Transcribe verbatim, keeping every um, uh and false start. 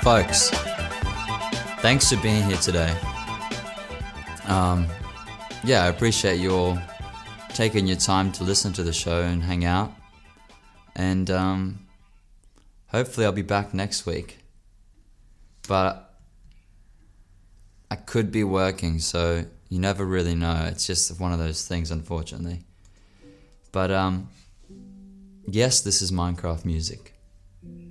folks, thanks for being here today. Um, yeah, I appreciate you all taking your time to listen to the show and hang out. And um, hopefully I'll be back next week. But I could be working, so you never really know. It's just one of those things, unfortunately. But um, yes, this is Minecraft music.